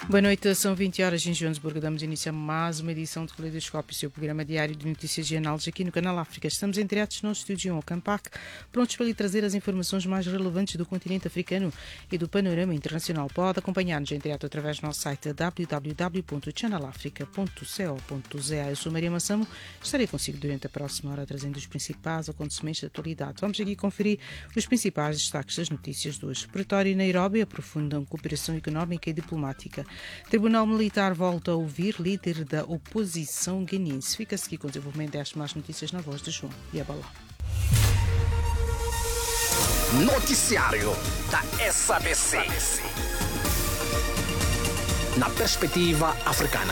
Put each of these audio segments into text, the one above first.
Boa noite, são 20 horas em Joanesburgo. Damos início a mais uma edição de Caleidoscópio, seu programa diário de notícias e análises aqui no Canal África. Estamos em diretos no estúdio em Ocampac, prontos para lhe trazer as informações mais relevantes do continente africano e do panorama internacional. Pode acompanhar-nos em direto através do nosso site www.channelafrica.co.za. Eu sou Maria Massamo, estarei consigo durante a próxima hora trazendo os principais acontecimentos da atualidade. Vamos aqui conferir os principais destaques das notícias de hoje. Pretória e Nairobi aprofundam cooperação económica e diplomática. Tribunal Militar volta a ouvir líder da oposição guineense. Fica-se aqui com o desenvolvimento destas mais notícias na voz de João Yabalá. Noticiário da SABC. Na perspectiva africana.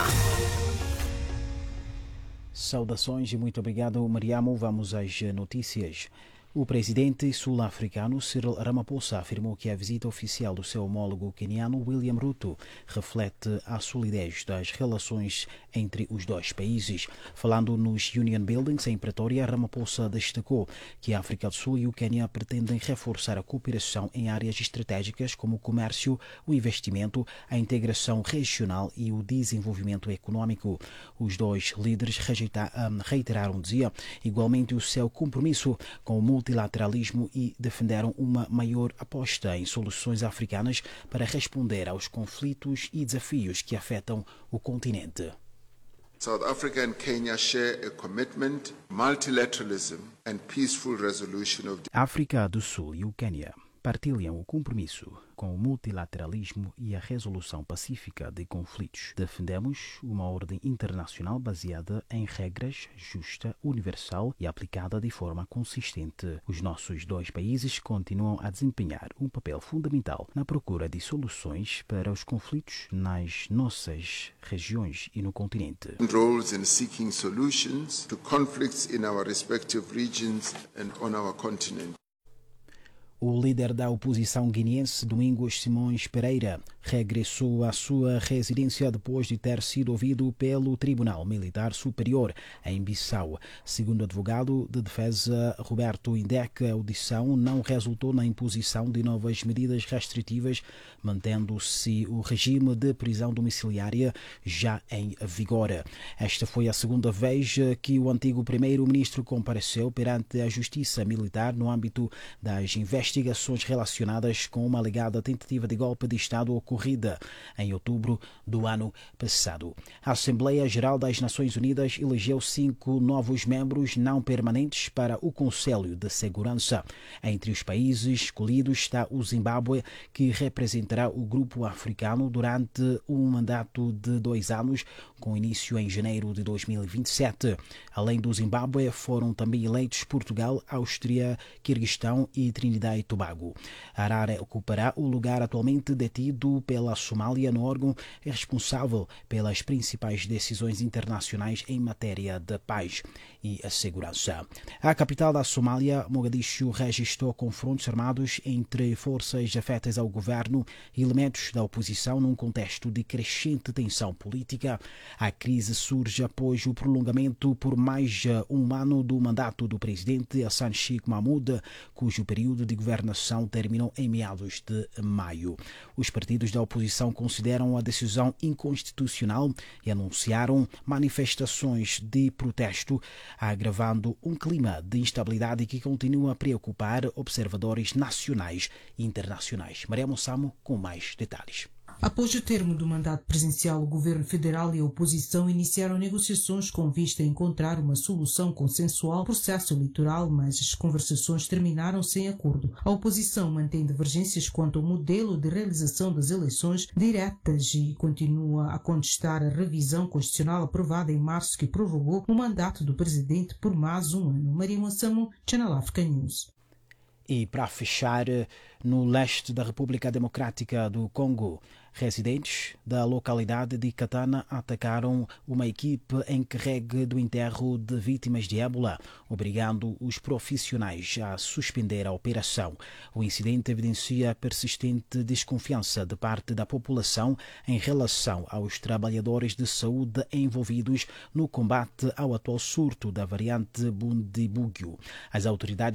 Saudações e muito obrigado, Mariamo. Vamos às notícias. O presidente sul-africano Cyril Ramaphosa afirmou que a visita oficial do seu homólogo queniano William Ruto reflete a solidez das relações entre os dois países. Falando nos Union Buildings em Pretória, Ramaphosa destacou que a África do Sul e o Quênia pretendem reforçar a cooperação em áreas estratégicas como o comércio, o investimento, a integração regional e o desenvolvimento econômico. Os dois líderes reiteraram, igualmente o seu compromisso com o multilateralismo e defenderam uma maior aposta em soluções africanas para responder aos conflitos e desafios que afetam o continente. South Africa and Kenya share a commitment, multilateralism and peaceful resolution of África do Sul e o Quênia partilham o compromisso com o multilateralismo e a resolução pacífica de conflitos. Defendemos uma ordem internacional baseada em regras, justa, universal e aplicada de forma consistente. Os nossos dois países continuam a desempenhar um papel fundamental na procura de soluções para os conflitos nas nossas regiões e no continente. roles in seeking solutions to conflicts in our respective regions and on our continent. O líder da oposição guineense, Domingos Simões Pereira, regressou à sua residência depois de ter sido ouvido pelo Tribunal Militar Superior em Bissau. Segundo o advogado de defesa Roberto Indec, a audição não resultou na imposição de novas medidas restritivas, mantendo-se o regime de prisão domiciliária já em vigor. Esta foi a segunda vez que o antigo primeiro-ministro compareceu perante a Justiça Militar no âmbito das investigações relacionadas com uma alegada tentativa de golpe de Estado ocorrida em outubro do ano passado. A Assembleia Geral das Nações Unidas elegeu 5 novos membros não permanentes para o Conselho de Segurança. Entre os países escolhidos está o Zimbábue, que representará o grupo africano durante um mandato de 2 anos, com início em janeiro de 2027. Além do Zimbábue, foram também eleitos Portugal, Áustria, Quirguistão e Trinidade e Tobago. Harare ocupará o lugar atualmente detido pela Somália no órgão responsável pelas principais decisões internacionais em matéria de paz e segurança. A capital da Somália, Mogadishu, registrou confrontos armados entre forças afetas ao governo e elementos da oposição num contexto de crescente tensão política. A crise surge após o prolongamento por mais um ano do mandato do presidente Hassan Sheikh Mahmoud, cujo período de governação terminou em meados de maio. Os partidos da oposição consideram a decisão inconstitucional e anunciaram manifestações de protesto, agravando um clima de instabilidade que continua a preocupar observadores nacionais e internacionais. Maria Mossamo com mais detalhes. Após o termo do mandato presidencial, o governo federal e a oposição iniciaram negociações com vista a encontrar uma solução consensual ao processo eleitoral, mas as conversações terminaram sem acordo. A oposição mantém divergências quanto ao modelo de realização das eleições diretas e continua a contestar a revisão constitucional aprovada em março que prorrogou o mandato do presidente por mais um ano. Maria Mossamo, Channel Africa News. E para fechar, no leste da República Democrática do Congo, residentes da localidade de Katana atacaram uma equipe encarregue do enterro de vítimas de ébola, obrigando os profissionais a suspender a operação. O incidente evidencia a persistente desconfiança de parte da população em relação aos trabalhadores de saúde envolvidos no combate ao atual surto da variante Bundibugyo. As autoridades